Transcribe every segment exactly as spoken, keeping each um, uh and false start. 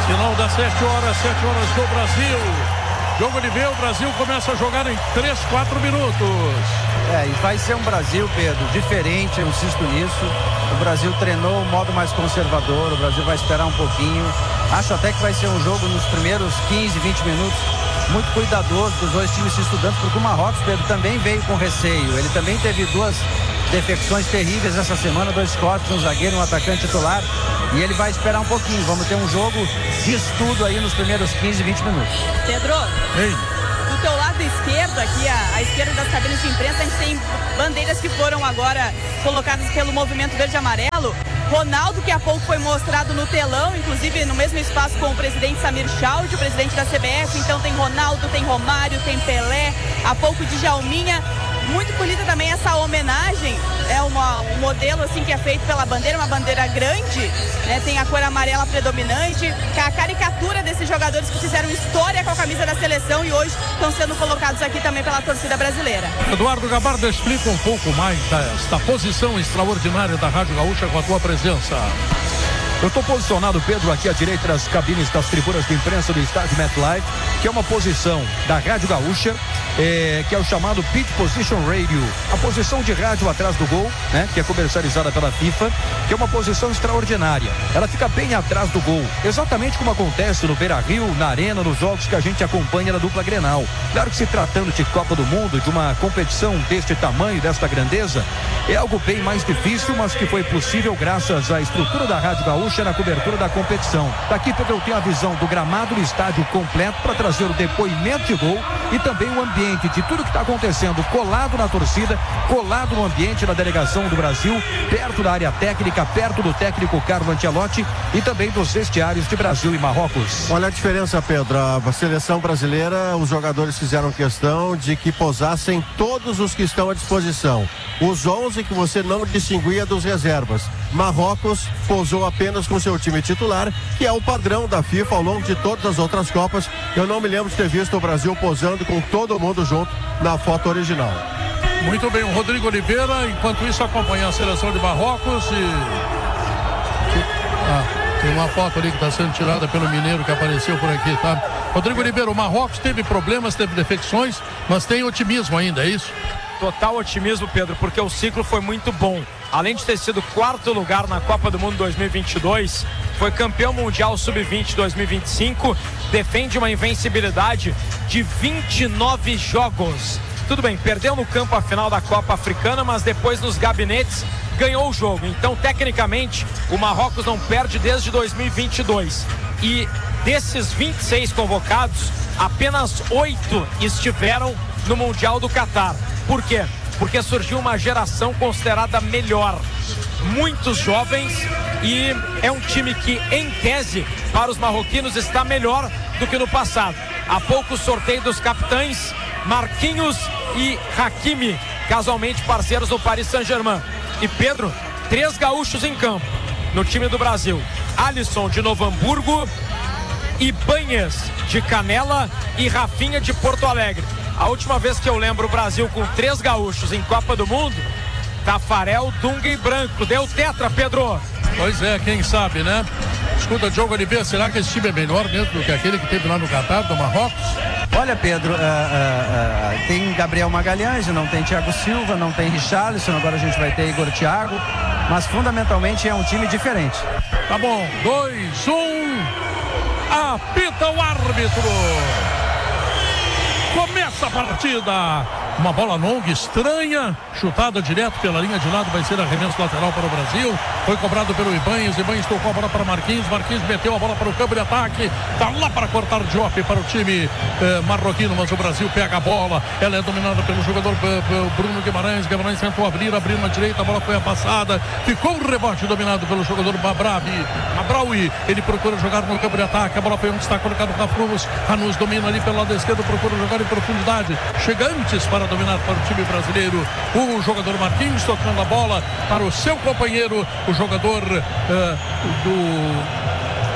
Final das sete horas, sete horas do Brasil. Jogo de ver, o Brasil começa a jogar em três, quatro minutos. É, e vai ser um Brasil, Pedro, diferente, eu insisto nisso. O Brasil treinou o modo mais conservador, o Brasil vai esperar um pouquinho. Acho até que vai ser um jogo nos primeiros quinze, vinte minutos muito cuidadoso dos dois times se estudando, porque o Marrocos, Pedro, também veio com receio. Ele também teve duas defecções terríveis essa semana, dois cortes, um zagueiro, um atacante titular. E ele vai esperar um pouquinho. Vamos ter um jogo de estudo aí nos primeiros quinze, vinte minutos. Pedro, Ei. do teu lado esquerdo, aqui à, à esquerda das cabines de imprensa, a gente tem bandeiras que foram agora colocadas pelo Movimento Verde e Amarelo. Ronaldo, que há pouco foi mostrado no telão, inclusive no mesmo espaço com o presidente Samir Chaud, o presidente da C B F. Então tem Ronaldo, tem Romário, tem Pelé, há pouco Djalminha. Muito bonita também essa homenagem, é uma, um modelo assim que é feito pela bandeira, uma bandeira grande, né? Tem a cor amarela predominante, que é a caricatura desses jogadores que fizeram história com a camisa da seleção e hoje estão sendo colocados aqui também pela torcida brasileira. Eduardo Gabardo, explica um pouco mais desta posição extraordinária da Rádio Gaúcha com a tua presença. Eu estou posicionado, Pedro, aqui à direita das cabines das tribunas de imprensa do estádio MetLife, que é uma posição da Rádio Gaúcha, é, que é o chamado Pitch Position Radio, a posição de rádio atrás do gol, né, que é comercializada pela FIFA, que é uma posição extraordinária. Ela fica bem atrás do gol, exatamente como acontece no Beira-Rio, na Arena, nos jogos que a gente acompanha na dupla Grenal. Claro que se tratando de Copa do Mundo, de uma competição deste tamanho, desta grandeza, é algo bem mais difícil, mas que foi possível graças à estrutura da Rádio Gaúcha na cobertura da competição. Daqui, Pedro, eu tenho a visão do gramado do estádio completo para trazer o depoimento de gol e também o ambiente de tudo que está acontecendo, colado na torcida, colado no ambiente da delegação do Brasil, perto da área técnica, perto do técnico Carlo Ancelotti e também dos vestiários de Brasil e Marrocos. Olha a diferença, Pedro. A seleção brasileira, os jogadores fizeram questão de que posassem todos os que estão à disposição. Os onze que você não distinguia dos reservas. Marrocos posou apenas com seu time titular, que é o padrão da FIFA ao longo de todas as outras Copas. Eu não me lembro de ter visto o Brasil posando com todo mundo junto na foto original. Muito bem, o Rodrigo Oliveira, enquanto isso, acompanha a seleção de Marrocos e... Ah, tem uma foto ali que está sendo tirada pelo mineiro que apareceu por aqui, tá? Rodrigo Oliveira, o Marrocos teve problemas, teve defecções, mas tem otimismo ainda, é isso? Total otimismo, Pedro, porque o ciclo foi muito bom. Além de ter sido quarto lugar na Copa do Mundo dois mil e vinte e dois, foi campeão mundial sub vinte dois mil e vinte e cinco, defende uma invencibilidade de vinte e nove jogos. Tudo bem, perdeu no campo a final da Copa Africana, mas depois nos gabinetes ganhou o jogo. Então, tecnicamente, o Marrocos não perde desde dois mil e vinte e dois. E desses vinte e seis convocados, apenas oito estiveram no Mundial do Catar. Por quê? Porque surgiu uma geração considerada melhor. Muitos jovens e é um time que, em tese, para os marroquinos está melhor do que no passado. Há pouco o sorteio dos capitães, Marquinhos e Hakimi, casualmente parceiros do Paris Saint-Germain. E Pedro, três gaúchos em campo no time do Brasil. Alisson de Novo Hamburgo, Ibanez de Canela e Rafinha de Porto Alegre. A última vez que eu lembro o Brasil com três gaúchos em Copa do Mundo, Tafarel, Dunga e Branco. Deu tetra, Pedro. Pois é, quem sabe, né? Escuta, Diogo Oliveira, será que esse time é melhor mesmo do que aquele que teve lá no Catar, do Marrocos? Olha, Pedro, uh, uh, uh, tem Gabriel Magalhães, não tem Thiago Silva, não tem Richarlison, agora a gente vai ter Igor Thiago, mas fundamentalmente é um time diferente. Tá bom, dois, um, apita o árbitro. Começa a partida. Uma bola longa, estranha, chutada direto pela linha de lado, vai ser arremesso lateral para o Brasil. Foi cobrado pelo Ibanez, Ibanez tocou a bola para Marquinhos, Marquinhos meteu a bola para o campo de ataque, tá lá para cortar Diop para o time eh, marroquino, mas o Brasil pega a bola, ela é dominada pelo jogador eh, Bruno Guimarães, Guimarães tentou abrir, abriu na direita, a bola foi passada, ficou um rebote dominado pelo jogador Mabravi, Mabraui, ele procura jogar no campo de ataque, a bola foi onde está colocado o Ranus, Ranus domina ali pelo lado esquerdo, procura jogar em profundidade, chega antes para dominar para o time brasileiro, o jogador Marquinhos tocando a bola para o seu companheiro, o jogador uh, do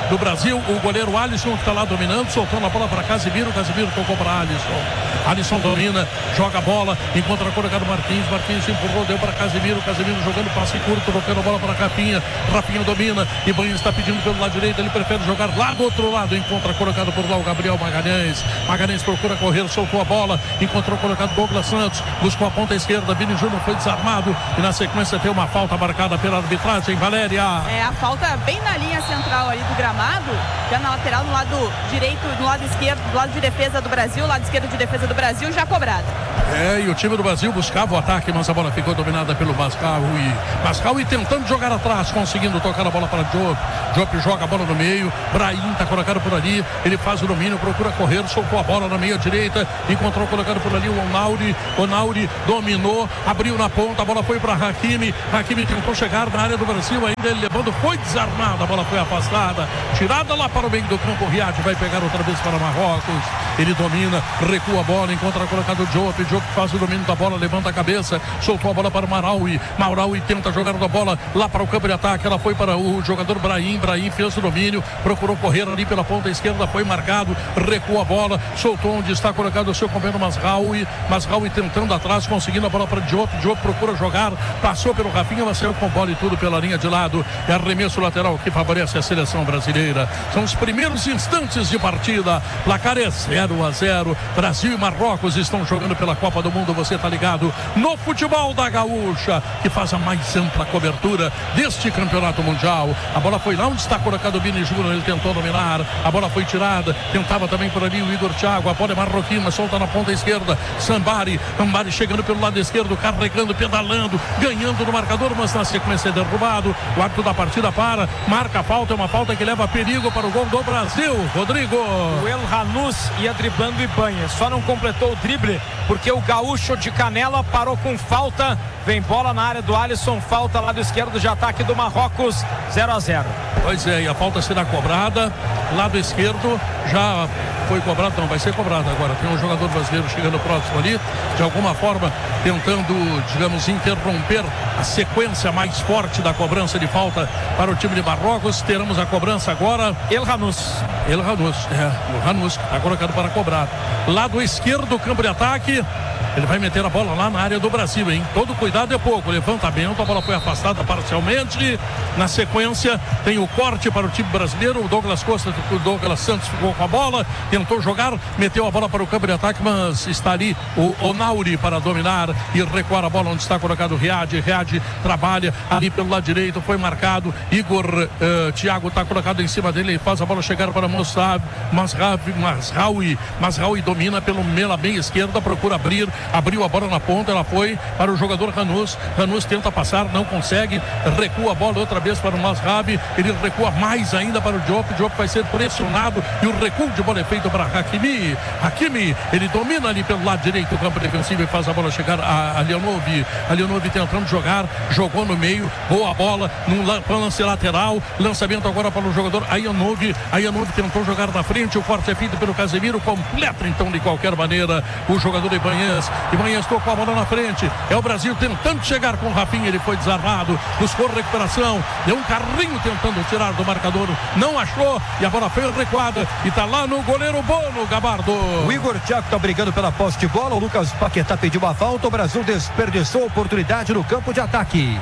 do Brasil. O goleiro Alisson que está lá dominando, soltando a bola para Casimiro. Casimiro tocou para Alisson. Alisson domina, joga a bola, encontra a colocada Marquinhos. Marquinhos se empurrou, deu para Casimiro. Casimiro jogando passe curto, tocando a bola para Rafinha. Rafinha domina. Ibanez está pedindo pelo lado direito. Ele prefere jogar lá do outro lado. Encontra colocado por lá o Gabriel Magalhães. Magalhães procura correr, soltou a bola. Encontrou colocado Douglas Santos. Buscou a ponta esquerda. Vini Júnior foi desarmado. E na sequência tem uma falta marcada pela arbitragem. Valéria. É a falta bem na linha central ali do gramado. Já na lateral, no lado direito, no lado esquerdo, do lado de defesa do Brasil. Lado esquerdo de defesa do Brasil, já cobrada. É, e o time do Brasil buscava o ataque, mas a bola ficou dominada pelo Mascaui. Mascaui tentando jogar atrás, conseguindo tocar a bola para Diop. Diop joga a bola no meio. Brahim está colocado por ali. Ele faz o domínio, procura correr, soltou a bola na meia direita. Encontrou colocado por ali o Onauri. Onauri dominou, abriu na ponta. A bola foi para Hakimi. Hakimi tentou chegar na área do Brasil. Ainda ele levando, foi desarmado. A bola foi afastada. Tirada lá para o meio do campo. O Riad vai pegar outra vez para Marrocos. Ele domina, recua a bola. Encontra colocado o Diop. Diop faz o domínio da bola, levanta a cabeça. Soltou a bola para o Maraui. Maraui tenta jogar a bola lá para o campo de ataque. Ela foi para o jogador Brahim. Brahim fez o domínio. Procurou correr ali pela ponta esquerda. Foi marcado. Recua a bola. Soltou onde está colocado o seu companheiro Masraoui. Masraoui tentando atrás, conseguindo a bola para Diop. Diop procura jogar. Passou pelo Rafinha, mas saiu com bola e tudo pela linha de lado. É arremesso lateral que favorece a seleção brasileira. São os primeiros instantes de partida. Placar é zero a zero. Brasil e Marrocos estão jogando pela Copa do Mundo. Você está ligado no futebol da Gaúcha, que faz a mais ampla cobertura deste campeonato mundial. A bola foi lá onde está colocado o Vini Júnior. Ele tentou dominar. A bola foi tirada. Tentava também por ali o Igor Thiago. A bola é marroquina, solta na ponta esquerda. Sambari. Sambari chegando pelo lado esquerdo, carregando, pedalando, ganhando no marcador, mas na sequência é derrubado. O árbitro da partida para, marca a falta. É uma falta que leva perigo para o gol do Brasil. Rodrigo. O El Hanus ia driblando o Ibanez. Só não completou o drible porque o gaúcho de Canela parou com falta. Vem bola na área do Alisson. Falta lado esquerdo de ataque do Marrocos. zero a zero. Pois é, e a falta será cobrada. Lado esquerdo já foi cobrado, não, vai ser cobrado agora. Tem um jogador brasileiro chegando próximo ali, de alguma forma tentando, digamos, interromper a sequência mais forte da cobrança de falta para o time de Marrocos. Teremos a cobrança agora. El Hanus. El Hanus, é, o Hanus está colocado para cobrar. Lado esquerdo, campo de ataque. Ele vai meter a bola lá na área do Brasil, hein? Todo cuidado é pouco. Levantamento, a bola foi afastada parcialmente. Na sequência, tem o corte para o time brasileiro. O Douglas Costa, o Douglas Santos ficou com a bola, tentou jogar, meteu a bola para o campo de ataque, mas está ali o Onauri para dominar e recuar a bola onde está colocado o Riad. Riad trabalha ali pelo lado direito, foi marcado. Igor uh, Thiago está colocado em cima dele, faz a bola chegar para Mossab, Masraoui. Masraoui. Masraoui domina pelo meio, meia esquerda, procura abrir. Abriu a bola na ponta, ela foi para o jogador Hanus. Hanus tenta passar, não consegue. Recua a bola outra vez para o Masraoui. Ele recua mais ainda para o Diop. O Diop vai ser pressionado e o recuo de bola é feito para Hakimi. Hakimi, ele domina ali pelo lado direito do campo defensivo e faz a bola chegar a, a Leonov. A Leonov tentando jogar, jogou no meio, boa bola, num lance lateral. Lançamento agora para o jogador Ayanov. Ayanov tentou jogar na frente, o corte é feito pelo Casemiro. Completa então de qualquer maneira o jogador Ibanez. Ibanez tocou a bola na frente. É o Brasil tentando chegar com o Rafinha. Ele foi desarmado. Buscou recuperação. Deu um carrinho tentando tirar do marcador. Não achou. E a bola foi recuada. E está lá no goleiro Bono, Gabardo. O Igor Thiago está brigando pela posse de bola. O Lucas Paquetá pediu uma falta. O Brasil desperdiçou a oportunidade no campo de ataque.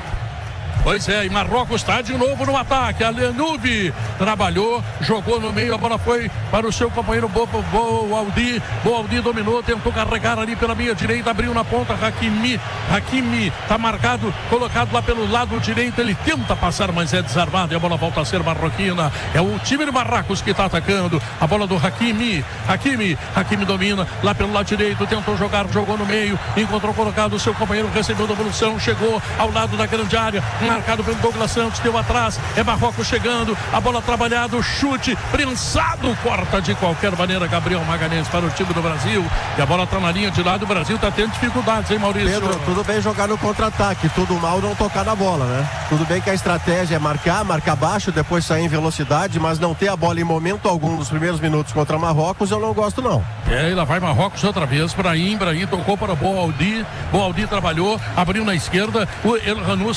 Pois é, e Marrocos está de novo no ataque. A Lenubi trabalhou, jogou no meio, a bola foi para o seu companheiro Boaldi. Boaldi dominou, tentou carregar ali pela meia direita, abriu na ponta. Hakimi, Hakimi está marcado, colocado lá pelo lado direito. Ele tenta passar, mas é desarmado e a bola volta a ser marroquina. É o time de Marrocos que está atacando. A bola do Hakimi, Hakimi, Hakimi domina lá pelo lado direito, tentou jogar, jogou no meio, encontrou colocado o seu companheiro, recebeu devolução, chegou ao lado da grande área. Marcado pelo Douglas Santos, deu atrás, é Marrocos chegando, a bola trabalhada, chute, prensado, corta de qualquer maneira Gabriel Magalhães para o time do Brasil, e a bola está na linha de lado, o Brasil está tendo dificuldades, hein, Maurício? Pedro, tudo bem jogar no contra-ataque, tudo mal não tocar na bola, né? Tudo bem que a estratégia é marcar, marcar baixo, depois sair em velocidade, mas não ter a bola em momento algum nos primeiros minutos contra Marrocos, eu não gosto não. É, e lá vai Marrocos outra vez, Brahim, Brahim tocou para Boaldi, Boaldi trabalhou, abriu na esquerda, o El Hanus está colocado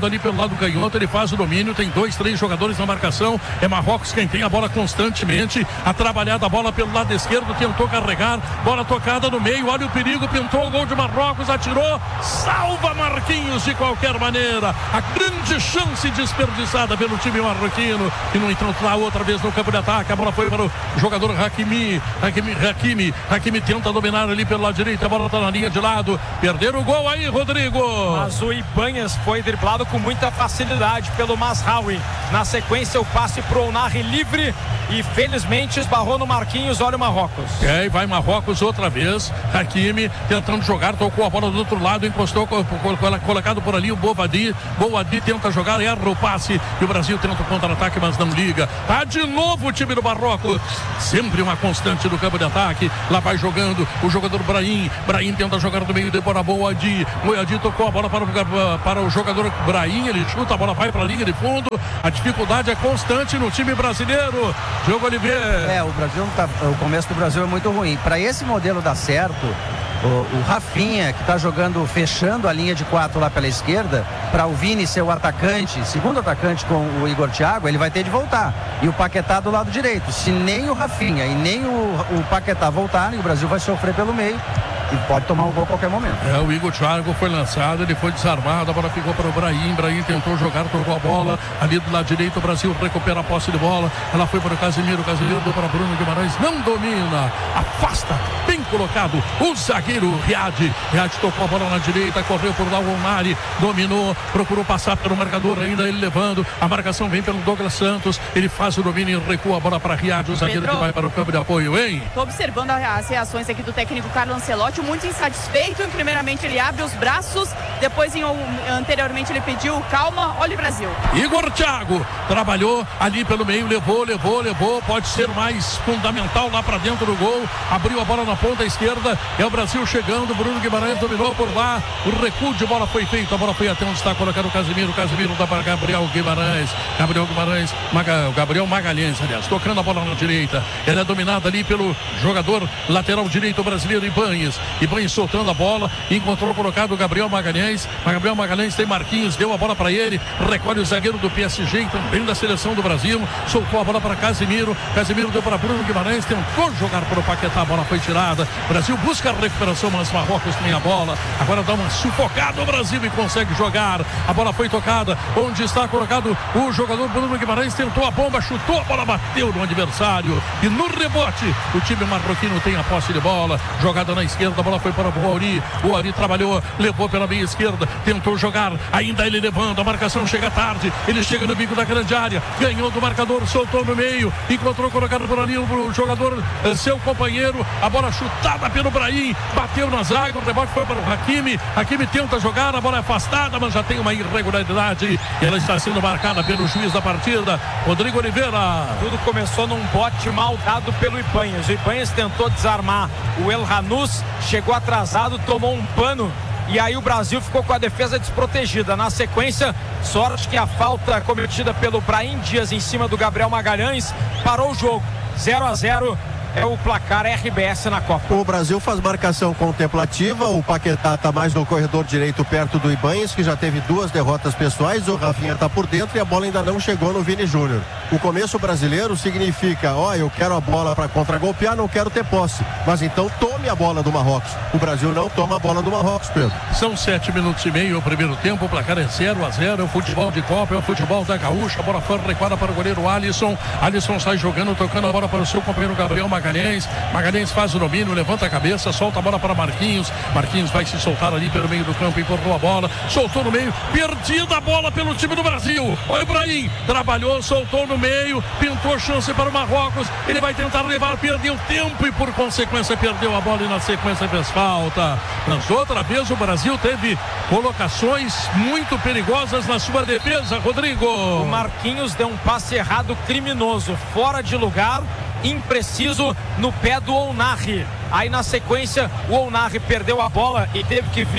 jogando ali pelo lado canhoto, ele faz o domínio, tem dois, três jogadores na marcação, é Marrocos quem tem a bola constantemente, a trabalhada a bola pelo lado esquerdo, tentou carregar, bola tocada no meio, olha o perigo, pintou o gol de Marrocos, atirou, salva Marquinhos de qualquer maneira, a grande chance desperdiçada pelo time marroquino, e no entanto lá outra vez no campo de ataque, a bola foi para o jogador Hakimi, Hakimi, Hakimi, Hakimi tenta dominar ali pelo lado direito, a bola está na linha de lado, perderam o gol aí, Rodrigo. Mas o Ibanhas foi driblado com muita facilidade pelo Mazraoui, na sequência o passe pro Ounahi livre e felizmente esbarrou no Marquinhos, olha o Marrocos. É, e vai Marrocos outra vez, Hakimi tentando jogar, tocou a bola do outro lado, encostou, colocado por ali o Bovadi, Bovadi tenta jogar, erra o passe e o Brasil tenta o contra-ataque, mas não liga, tá de novo o time do Marrocos, sempre uma constante do campo de ataque, lá vai jogando o jogador Brahim, Brahim tenta jogar do meio, depois a Boadi, Boadi tocou a bola para o, para o jogador Brahim, ele chuta, a bola vai para a linha de fundo, a dificuldade é constante no time brasileiro. Diogo Oliveira. É, o Brasil tá, o começo do Brasil é muito ruim. Para esse modelo dar certo, o, o Rafinha, que está jogando, fechando a linha de quatro lá pela esquerda, para o Vini ser o atacante, segundo atacante com o Igor Thiago, ele vai ter de voltar. E o Paquetá do lado direito. Se nem o Rafinha e nem o, o Paquetá voltarem, o Brasil vai sofrer pelo meio. E pode tomar um gol a qualquer momento. É, o Igor Thiago foi lançado, ele foi desarmado, a bola ficou para o Brahim, Brahim tentou jogar, tocou a bola, ali do lado direito o Brasil recupera a posse de bola, ela foi para o Casemiro, o Casemiro deu para Bruno Guimarães, não domina, afasta, bem colocado, o zagueiro Riad, Riad tocou a bola na direita, correu por lá o Omari, dominou, procurou passar pelo marcador, ainda ele levando, a marcação vem pelo Douglas Santos, ele faz o domínio e recua a bola para Riad, o zagueiro Pedro, que vai para o campo de apoio, hein? Tô observando as reações aqui do técnico Carlo Ancelotti, muito insatisfeito. Primeiramente ele abre os braços, depois em, anteriormente ele pediu calma. Olha o Brasil. Igor Thiago trabalhou ali pelo meio, levou, levou, levou, pode ser mais fundamental lá para dentro do gol, abriu a bola na ponta esquerda, é o Brasil chegando, Bruno Guimarães dominou por lá, o recuo de bola foi feito, a bola foi até onde está colocado o Casemiro, o Casemiro dá para Gabriel Guimarães, Gabriel Guimarães, Maga, Gabriel Magalhães, aliás, tocando a bola na direita, ela é dominada ali pelo jogador lateral direito brasileiro Ibanhas, Ibanhas soltando a bola, encontrou colocado o Gabriel Magalhães, Gabriel Magalhães tem Marquinhos, deu a bola para ele, recolhe o zagueiro do P S G, também da seleção do Brasil, soltou a bola para Casemiro, Casemiro deu para Bruno Guimarães, tentou jogar para o Paquetá, a bola foi tirada, Brasil busca a recuperação, mas Marrocos tem a bola, agora dá uma sufocada o Brasil e consegue jogar, a bola foi tocada, onde está colocado o jogador Bruno Guimarães, tentou a bomba, chutou, a bola bateu no adversário, e no rebote, o time marroquino tem a posse de bola, jogada na esquerda, a bola foi para o Boari, Boari trabalhou, levou pela meia esquerda, tentou jogar, ainda ele levando, a marcação chega tarde, ele chega no bico da grande área, ganhou do marcador, soltou no meio, encontrou colocado por ali o jogador, seu companheiro, a bola chutada pelo Brahim, bateu na zaga, o rebote foi para o Hakimi, Hakimi tenta jogar, a bola é afastada, mas já tem uma irregularidade, e ela está sendo marcada pelo juiz da partida, Rodrigo Oliveira. Tudo começou num bote mal dado pelo Ibanhas, o Ibanhas tentou desarmar o El Hanous, chegou atrasado, tomou um pano e aí o Brasil ficou com a defesa desprotegida. Na sequência, sorte que a falta cometida pelo Brahim Dias em cima do Gabriel Magalhães parou o jogo. zero a zero é o placar R B S na Copa. O Brasil faz marcação contemplativa, o Paquetá está mais no corredor direito perto do Ibanhas, que já teve duas derrotas pessoais, o Rafinha está por dentro e a bola ainda não chegou no Vini Júnior. O começo brasileiro significa, ó, eu quero a bola para contra-golpear, não quero ter posse, mas então tome a bola do Marrocos. O Brasil não toma a bola do Marrocos, Pedro. São sete minutos e meio o primeiro tempo, o placar é zero a zero, é o futebol de Copa, é o futebol da Gaúcha, a bola foi recuada para o goleiro Alisson, Alisson sai jogando, tocando a bola para o seu companheiro Gabriel Magalhães, Magalhães faz o domínio, levanta a cabeça, solta a bola para Marquinhos, Marquinhos vai se soltar ali pelo meio do campo, empurrou a bola, soltou no meio, perdida a bola pelo time do Brasil, olha o Brahim, trabalhou, soltou no meio, pintou chance para o Marrocos, ele vai tentar levar, perdeu tempo e por consequência perdeu a bola e na sequência fez falta, mas outra vez o Brasil teve colocações muito perigosas na sua defesa, Rodrigo. O Marquinhos deu um passe errado criminoso, fora de lugar, impreciso no pé do Ounahi. Aí na sequência o Ounahi perdeu a bola e teve que vir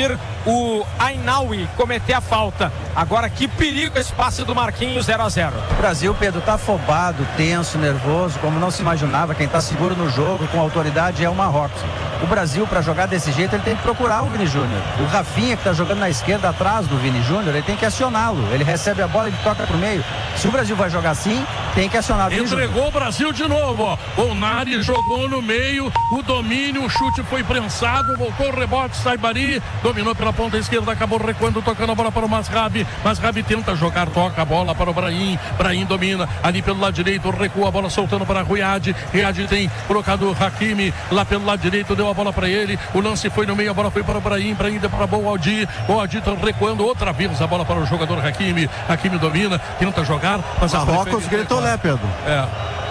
o Ainaui cometer a falta. Agora que perigo esse passe do Marquinhos, zero a zero. O Brasil, Pedro, tá afobado, tenso, nervoso, como não se imaginava. Quem tá seguro no jogo, com autoridade, é o Marrocos. O Brasil, para jogar desse jeito, ele tem que procurar o Vini Júnior. O Rafinha, que tá jogando na esquerda atrás do Vini Júnior, ele tem que acioná-lo. Ele recebe a bola, ele toca pro meio. Se o Brasil vai jogar assim, tem que acionar o Vini Júnior. Entregou o Brasil de novo, ó. O Nari jogou no meio, o domínio, o chute foi prensado, voltou o rebote, Saibari, dominou pela ponta esquerda, acabou recuando, tocando a bola para o Masrabi. Masrabi tenta jogar, toca a bola para o Brahim. Brahim domina ali pelo lado direito, recua a bola soltando para Riad. Riad tem colocado o Hakimi lá pelo lado direito, deu a bola para ele. O lance foi no meio, a bola foi para o Brahim. Brahim deu para o Aldi. O Aldi tá recuando outra vez a bola para o jogador Hakimi. Hakimi domina, tenta jogar. Mas Marrocos gritou, né, Pedro? É.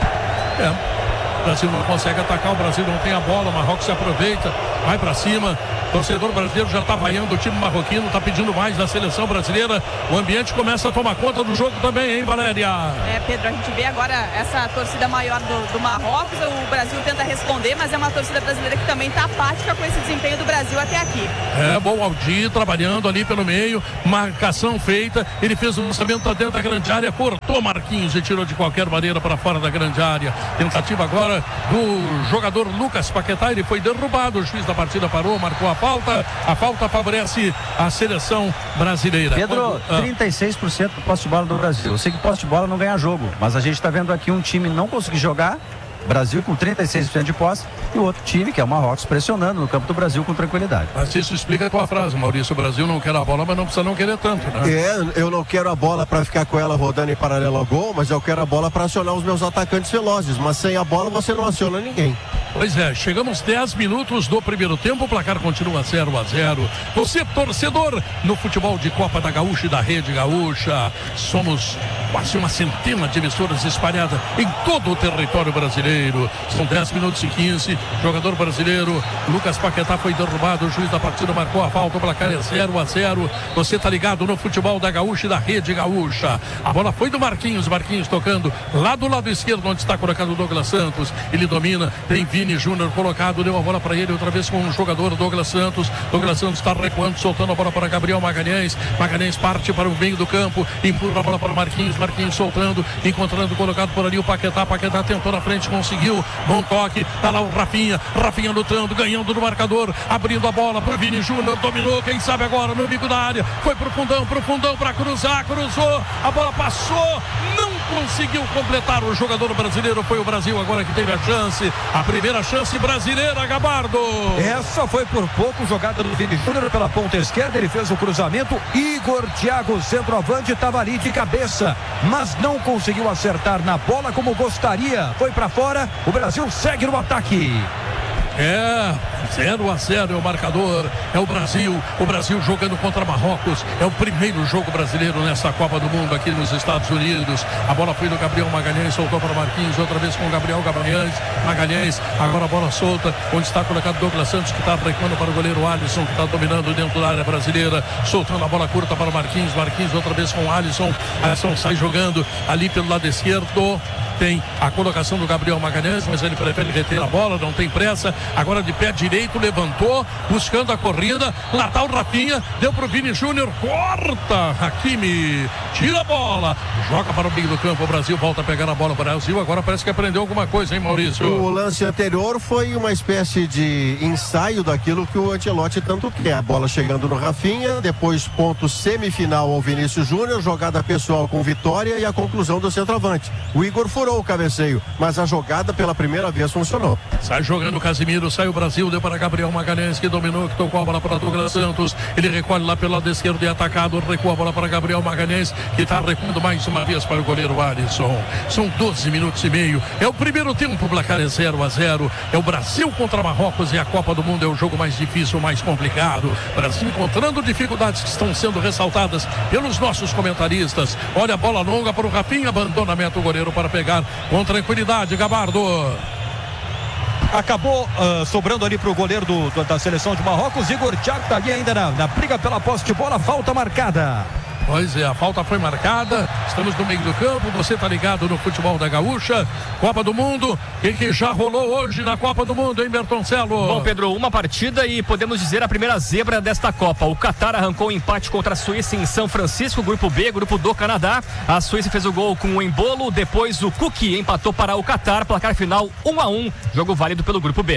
É. O Brasil não consegue atacar, o Brasil não tem a bola, o Marrocos se aproveita, vai pra cima. O torcedor brasileiro já tá vaiando o time marroquino, tá pedindo mais da seleção brasileira. O ambiente começa a tomar conta do jogo também, hein, Valéria? É, Pedro, a gente vê agora essa torcida maior do, do Marrocos. O Brasil tenta responder, mas é uma torcida brasileira que também tá apática com esse desempenho do Brasil até aqui. É, bom, Aldi trabalhando ali pelo meio, marcação feita, ele fez o lançamento dentro da grande área, cortou Marquinhos e tirou de qualquer maneira para fora da grande área. Tentativa agora do jogador Lucas Paquetá, ele foi derrubado, o juiz da partida parou, marcou a falta, a falta favorece a seleção brasileira. Pedro, Quando, trinta e seis por cento do posse de bola do Brasil. Eu sei que posse de bola não ganha jogo, mas a gente está vendo aqui um time não conseguir jogar, Brasil com trinta e seis por cento de posse, e o outro time, que é o Marrocos, pressionando no campo do Brasil com tranquilidade. Mas isso explica a tua frase, Maurício. O Brasil não quer a bola, mas não precisa não querer tanto, né? É, eu não quero a bola para ficar com ela rodando em paralelo ao gol, mas eu quero a bola para acionar os meus atacantes velozes. Mas sem a bola você não aciona ninguém. Pois é, chegamos dez minutos do primeiro tempo, o placar continua zero a zero. Você, torcedor, no futebol de Copa da Gaúcha e da Rede Gaúcha, somos quase uma centena de emissoras espalhadas em todo o território brasileiro. São dez minutos e quinze, jogador brasileiro, Lucas Paquetá foi derrubado, o juiz da partida marcou a falta, o placar é zero a zero. Você tá ligado no futebol da Gaúcha e da Rede Gaúcha. A bola foi do Marquinhos, Marquinhos tocando lá do lado esquerdo, onde está colocado o Douglas Santos. Ele domina, tem Vini Júnior colocado, deu a bola para ele outra vez com o jogador Douglas Santos. Douglas Santos está recuando, soltando a bola para Gabriel Magalhães. Magalhães parte para o meio do campo, empurra a bola para Marquinhos, Marquinhos soltando, encontrando colocado por ali o Paquetá. Paquetá tentou na frente, conseguiu, bom toque, tá lá o Rafinha, Rafinha lutando, ganhando no marcador, abrindo a bola para o Vini Júnior, dominou, quem sabe agora no bico da área, foi pro fundão, pro fundão para cruzar, cruzou, a bola passou, não conseguiu completar. O jogador brasileiro, foi o Brasil agora que teve a chance, a primeira chance brasileira, Gabardo. Essa foi por pouco, jogada do Vini Júnior pela ponta esquerda, ele fez o cruzamento, Igor Thiago, centroavante, estava ali de cabeça, mas não conseguiu acertar na bola como gostaria, foi para fora, o Brasil segue no ataque. É, zero a zero é o marcador, é o Brasil, o Brasil jogando contra Marrocos, é o primeiro jogo brasileiro nessa Copa do Mundo aqui nos Estados Unidos. A bola foi do Gabriel Magalhães, soltou para Marquinhos, outra vez com o Gabriel Magalhães, Magalhães, agora a bola solta, onde está colocado Douglas Santos, que está recuando para o goleiro Alisson, que está dominando dentro da área brasileira, soltando a bola curta para Marquinhos, Marquinhos outra vez com o Alisson, Alisson sai jogando ali pelo lado esquerdo. Tem a colocação do Gabriel Magalhães, mas ele prefere reter a bola, não tem pressa. Agora de pé direito, levantou, buscando a corrida. Lá tá o Rafinha, deu pro Vini Júnior, corta Hakimi, tira a bola, joga para o meio do campo. O Brasil volta a pegar a bola. O Brasil agora parece que aprendeu alguma coisa, hein, Maurício? O lance anterior foi uma espécie de ensaio daquilo que o Ancelotti tanto quer. A bola chegando no Rafinha, depois ponto semifinal ao Vinícius Júnior, jogada pessoal com Vitória e a conclusão do centroavante. O Igor furou o cabeceio, mas a jogada pela primeira vez funcionou. Sai jogando o Casimiro, sai o Brasil, deu para Gabriel Magalhães, que dominou, que tocou a bola para Douglas Santos. Ele recolhe lá pelo lado esquerdo e atacado, recua a bola para Gabriel Magalhães, que está recuando mais uma vez para o goleiro Alisson. São doze minutos e meio. É o primeiro tempo, o placar é zero a zero. É o Brasil contra Marrocos e a Copa do Mundo é o jogo mais difícil, mais complicado. Brasil encontrando dificuldades que estão sendo ressaltadas pelos nossos comentaristas. Olha a bola longa para o Rafinha, abandona a meta o goleiro para pegar com tranquilidade, Gabardo. Acabou uh, sobrando ali para o goleiro do, do, da seleção de Marrocos. Igor Thiago está ali ainda na, na briga pela posse de bola, falta marcada. Pois é, a falta foi marcada, estamos no meio do campo, você tá ligado no futebol da Gaúcha, Copa do Mundo, quem que já rolou hoje na Copa do Mundo, hein, Bertoncello? Bom, Pedro, uma partida e podemos dizer a primeira zebra desta Copa. O Catar arrancou um empate contra a Suíça em São Francisco, grupo B, grupo do Canadá. A Suíça fez o gol com o Embolo, depois o Cook empatou para o Catar, placar final um a um, jogo válido pelo grupo B.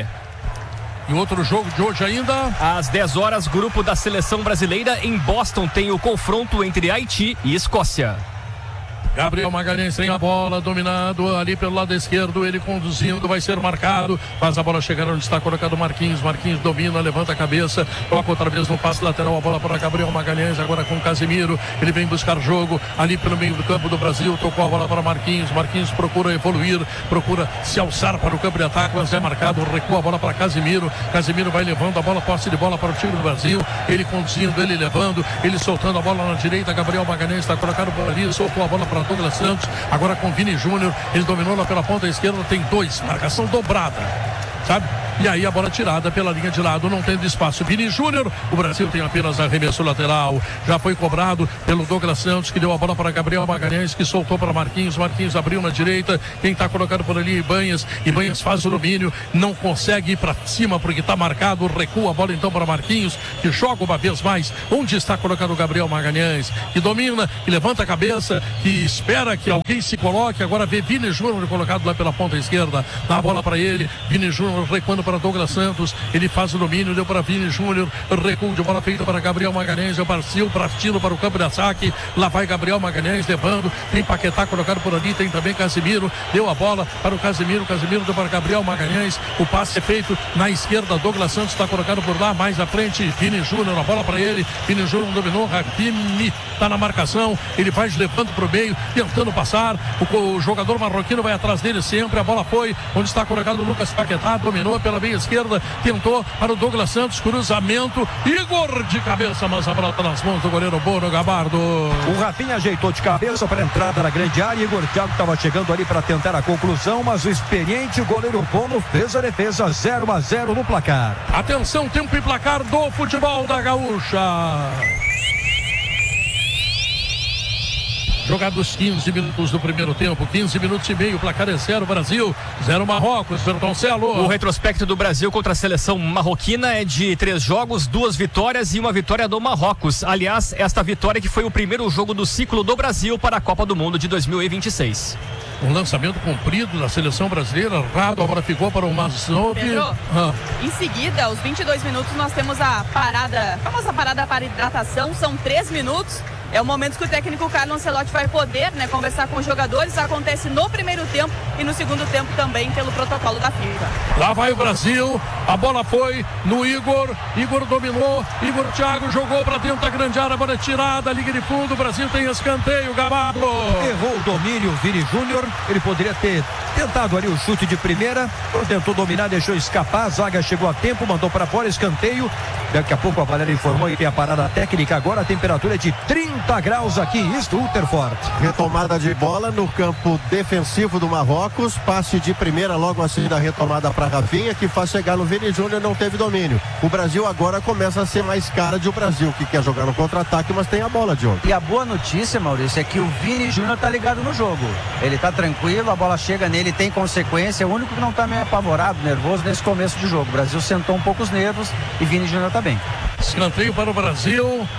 E outro jogo de hoje ainda? Às dez horas, grupo da seleção brasileira em Boston tem o confronto entre Haiti e Escócia. Gabriel Magalhães tem a bola, dominado ali pelo lado esquerdo, ele conduzindo, vai ser marcado, faz a bola chegar onde está colocado Marquinhos, Marquinhos domina, levanta a cabeça, coloca outra vez no passe lateral, a bola para Gabriel Magalhães, agora com Casimiro, ele vem buscar jogo ali pelo meio do campo do Brasil, tocou a bola para Marquinhos, Marquinhos procura evoluir, procura se alçar para o campo de ataque, mas é marcado, recua a bola para Casimiro, Casimiro vai levando a bola, posse de bola para o time do Brasil, ele conduzindo, ele levando, ele soltando a bola na direita, Gabriel Magalhães está colocado por ali, soltou a bola para Douglas Santos, agora com Vini Júnior, ele dominou lá pela ponta esquerda, tem dois, marcação dobrada, sabe? E aí a bola tirada pela linha de lado, não tendo espaço. Vini Júnior, o Brasil tem apenas arremesso lateral. Já foi cobrado pelo Douglas Santos, que deu a bola para Gabriel Magalhães, que soltou para Marquinhos. Marquinhos abriu na direita. Quem está colocado por ali, Ibanhas. Ibanhas faz o domínio, não consegue ir para cima porque está marcado. Recua a bola então para Marquinhos, que joga uma vez mais. Onde está colocado o Gabriel Magalhães, que domina, que levanta a cabeça, que espera que alguém se coloque. Agora vê Vini Júnior colocado lá pela ponta esquerda. Dá a bola para ele. Vini Júnior recuando para Douglas Santos, ele faz o domínio, deu para Vini Júnior, recuo de bola feita para Gabriel Magalhães, é o partiu para tiro para o campo de ataque, lá vai Gabriel Magalhães levando, tem Paquetá colocado por ali, tem também Casimiro, deu a bola para o Casimiro, Casimiro deu para Gabriel Magalhães, o passe é feito na esquerda, Douglas Santos está colocado por lá, mais à frente, Vini Júnior, a bola para ele, Vini Júnior dominou, Hakimi está na marcação, ele vai levando para o meio, tentando passar, o, o jogador marroquino vai atrás dele sempre, a bola foi, onde está colocado o Lucas Paquetá, dominou pela meia esquerda, tentou para o Douglas Santos, cruzamento, Igor de cabeça, mas a bola está nas mãos do goleiro Bono Gabardo. O Rafinha ajeitou de cabeça para a entrada na grande área, Igor Thiago estava chegando ali para tentar a conclusão, mas o experiente goleiro Bono fez a defesa, zero a zero no placar. Atenção, tempo e placar do futebol da Gaúcha. Jogados quinze minutos do primeiro tempo, quinze minutos e meio, placar é zero Brasil, zero Marrocos, Bertoncello. O retrospecto do Brasil contra a seleção marroquina é de três jogos, duas vitórias e uma vitória do Marrocos. Aliás, esta vitória que foi o primeiro jogo do ciclo do Brasil para a Copa do Mundo de dois mil e vinte e seis. Um lançamento comprido da seleção brasileira, errado, agora ficou para o Mazzopi. Ah. Em seguida, aos vinte e dois minutos, nós temos a parada, a famosa parada para hidratação, são três minutos. É o momento que o técnico Carlo Ancelotti vai poder, né, conversar com os jogadores. Acontece no primeiro tempo e no segundo tempo também pelo protocolo da FIFA. Lá vai o Brasil, a bola foi no Igor, Igor dominou, Igor Thiago jogou para dentro da grande área, a bola é tirada, liga de fundo, o Brasil tem escanteio, Gabardo. Errou o domínio, Vini Júnior, ele poderia ter tentado ali o chute de primeira, tentou dominar, deixou escapar, a zaga chegou a tempo, mandou para fora, escanteio. Daqui a pouco a Valéria informou que tem a parada técnica, agora a temperatura é de trinta graus aqui em Rutherford. Retomada de bola no campo defensivo do Marrocos, passe de primeira logo assim da retomada para Rafinha, que faz chegar no Vini Júnior, não teve domínio. O Brasil agora começa a ser mais cara de o Brasil, que quer jogar no contra-ataque, mas tem a bola, Diogo. E a boa notícia, Maurício, é que o Vini Júnior tá ligado no jogo. Ele tá tranquilo, a bola chega nele, tem consequência, é o único que não tá meio apavorado, nervoso nesse começo de jogo. O Brasil sentou um pouco os nervos e Vini Júnior tá bem. Escanteio para o Brasil.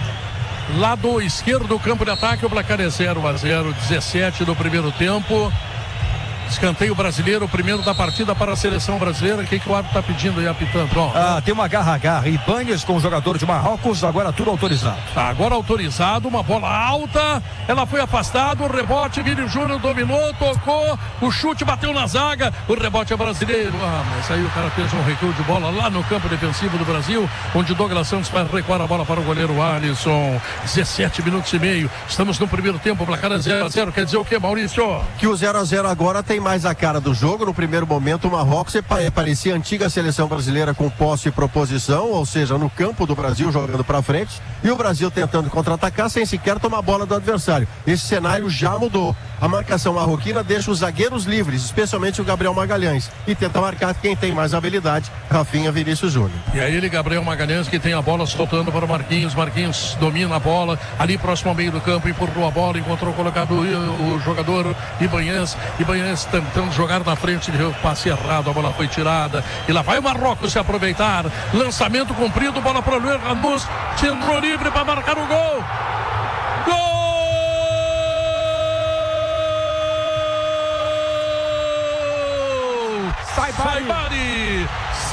Lado esquerdo do campo de ataque, o placar é zero a zero, dezessete do primeiro tempo. Escanteio brasileiro, o primeiro da partida para a seleção brasileira. O que, que o árbitro está pedindo aí, apitando? Ó, ah, tem uma garra-garra. Ibanhas com o jogador de Marrocos, agora tudo autorizado. Tá, agora autorizado, uma bola alta, ela foi afastada, o rebote, Vini Júnior dominou, tocou, o chute bateu na zaga, o rebote é brasileiro. Ah, mas aí o cara fez um recuo de bola lá no campo defensivo do Brasil, onde Douglas Santos vai recuar a bola para o goleiro Alisson. dezessete minutos e meio, estamos no primeiro tempo, o placar é zero a zero, quer dizer o que, Maurício? Que o zero a zero agora tem mais a cara do jogo. No primeiro momento o Marrocos parecia a antiga seleção brasileira com posse e proposição, ou seja, no campo do Brasil jogando para frente, e o Brasil tentando contra-atacar sem sequer tomar a bola do adversário. Esse cenário já mudou. A marcação marroquina deixa os zagueiros livres, especialmente o Gabriel Magalhães, e tenta marcar quem tem mais habilidade, Rafinha, Vinícius Júnior. E aí ele, Gabriel Magalhães, que tem a bola soltando para o Marquinhos. Marquinhos domina a bola ali próximo ao meio do campo, empurrou a bola, encontrou colocado o, o jogador Ibanhães. Ibanhães tentando jogar na frente, deu passe errado, a bola foi tirada. E lá vai o Marrocos se aproveitar. Lançamento comprido, bola para o Luiz Ramos, centrou livre para marcar o gol. Gol! Saibari!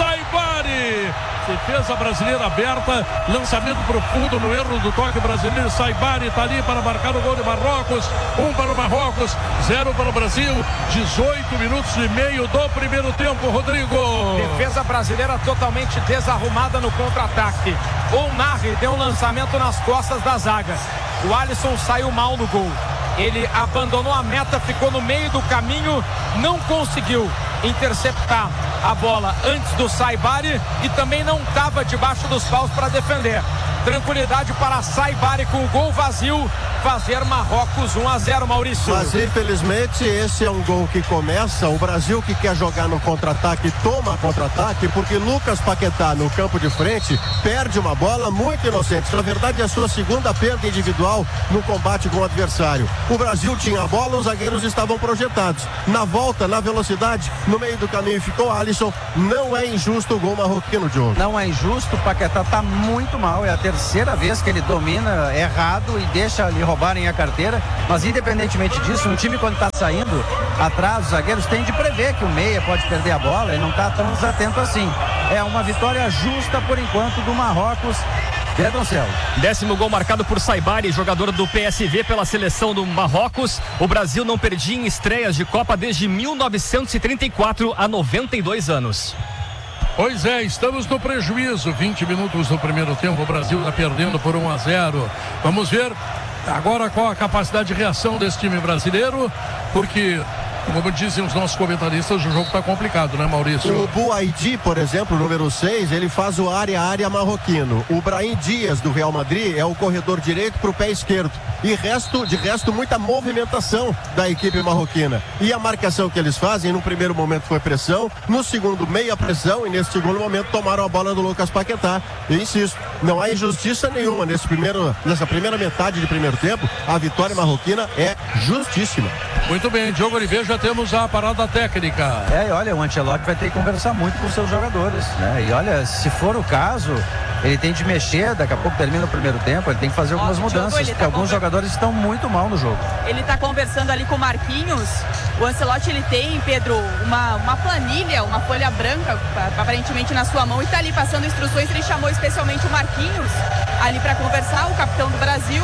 Saibari! Defesa brasileira aberta, lançamento profundo no erro do toque brasileiro. Saibari está ali para marcar o gol de Marrocos. Um para o Marrocos, zero para o Brasil. dezoito minutos e meio do primeiro tempo, Rodrigo. Defesa brasileira totalmente desarrumada no contra-ataque. O Narri deu um lançamento nas costas da zaga. O Alisson saiu mal no gol. Ele abandonou a meta, ficou no meio do caminho, não conseguiu interceptar a bola antes do Saibari e também não estava debaixo dos paus para defender. Tranquilidade para Saibari com o gol vazio, fazer Marrocos um a zero, Maurício. Mas infelizmente esse é um gol que começa, o Brasil que quer jogar no contra-ataque toma contra-ataque, porque Lucas Paquetá no campo de frente perde uma bola muito inocente. Na verdade é a sua segunda perda individual no combate com o adversário. O Brasil tinha a bola, os zagueiros estavam projetados. Na volta, na velocidade, no meio do caminho ficou Alisson. Não é injusto o gol marroquino, Diogo. Não é injusto, o Paquetá está muito mal, é a terceira vez que ele domina errado e deixa lhe roubarem a carteira, mas independentemente disso, um time quando está saindo atrás, os zagueiros têm de prever que o meia pode perder a bola e não está tão desatento assim. É uma vitória justa por enquanto do Marrocos. Pedroncelo. Décimo gol marcado por Saibari, jogador do P S V pela seleção do Marrocos. O Brasil não perdia em estreias de Copa desde mil novecentos e trinta e quatro, há noventa e dois anos. Pois é, estamos no prejuízo. vinte minutos do primeiro tempo, o Brasil está perdendo por um a zero. Vamos ver agora qual a capacidade de reação desse time brasileiro, porque, como dizem os nossos comentaristas, o jogo está complicado, né, Maurício? O Buaidi, por exemplo, número seis, ele faz o área-área marroquino. O Brahim Dias, do Real Madrid, é o corredor direito para o pé esquerdo. E resto, de resto, muita movimentação da equipe marroquina. E a marcação que eles fazem, no primeiro momento foi pressão, no segundo meia pressão, e nesse segundo momento tomaram a bola do Lucas Paquetá. Eu insisto, não há injustiça nenhuma nesse primeiro, nessa primeira metade de primeiro tempo. A vitória marroquina é justíssima. Muito bem, Diogo Oliveira, já temos a parada técnica. É, e olha, o Ancelotti vai ter que conversar muito com os seus jogadores, né? E olha, se for o caso, ele tem de mexer, daqui a pouco termina o primeiro tempo, ele tem que fazer algumas Ó, mudanças, Diogo, porque tá alguns conver... jogadores estão muito mal no jogo. Ele está conversando ali com o Marquinhos. O Ancelotti, ele tem, Pedro, uma, uma planilha, uma folha branca, aparentemente na sua mão, e está ali passando instruções. Ele chamou especialmente o Marquinhos ali para conversar, o capitão do Brasil.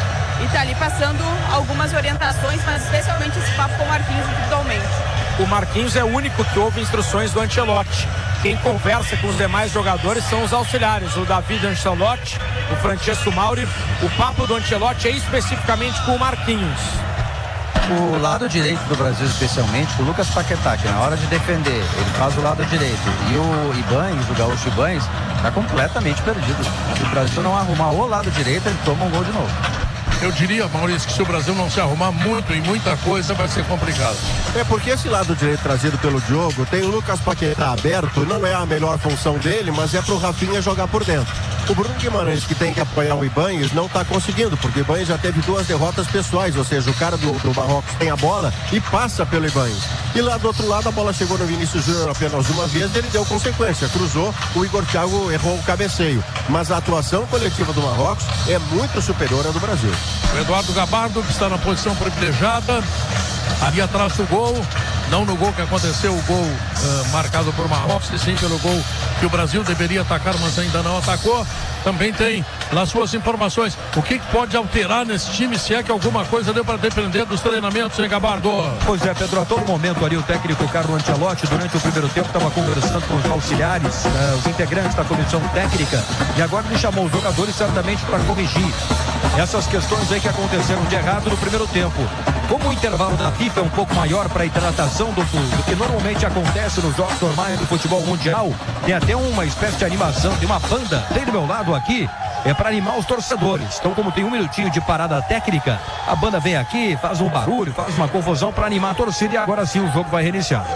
E tá ali passando algumas orientações, mas especialmente esse papo com o Marquinhos individualmente. O Marquinhos é o único que ouve instruções do Ancelotti. Quem conversa com os demais jogadores são os auxiliares, o David Ancelotti, o Francesco Mauri. O papo do Ancelotti é especificamente com o Marquinhos. O lado direito do Brasil, especialmente, o Lucas Paquetá, que na hora de defender, ele faz o lado direito. E o Ibanhas, o Gaúcho Ibanhas, está completamente perdido. Se o Brasil não arrumar o lado direito, ele toma um gol de novo. Eu diria, Maurício, que se o Brasil não se arrumar muito em muita coisa, vai ser complicado. É porque esse lado direito trazido pelo Diogo tem o Lucas Paquetá aberto, não é a melhor função dele, mas é pro Rafinha jogar por dentro. O Bruno Guimarães, que tem que apoiar o Ibanhas, não está conseguindo, porque o Ibanhas já teve duas derrotas pessoais, ou seja, o cara do, do Marrocos tem a bola e passa pelo Ibanhas. E lá do outro lado, a bola chegou no Vinícius Júnior apenas uma vez, ele deu consequência, cruzou, o Igor Thiago errou o cabeceio. Mas a atuação coletiva do Marrocos é muito superior à do Brasil. O Eduardo Gabardo, que está na posição privilegiada, ali atrás do gol, não no gol que aconteceu, o gol uh, marcado por Marrocos, e sim pelo gol que o Brasil deveria atacar, mas ainda não atacou. Também tem nas suas informações o que pode alterar nesse time, se é que alguma coisa deu para depender dos treinamentos, hein, Gabardo? Pois é, Pedro, a todo momento ali o técnico Carlo Ancelotti, durante o primeiro tempo, estava conversando com os auxiliares, uh, os integrantes da comissão técnica, e agora ele chamou os jogadores certamente para corrigir essas questões aí que aconteceram de errado no primeiro tempo. Como o intervalo da FIFA é um pouco maior para a hidratação do, do que normalmente acontece nos jogos normais do futebol mundial, tem até uma espécie de animação, tem uma banda bem do meu lado aqui, é para animar os torcedores. Então, como tem um minutinho de parada técnica, a banda vem aqui, faz um barulho, faz uma confusão para animar a torcida e agora sim o jogo vai reiniciar.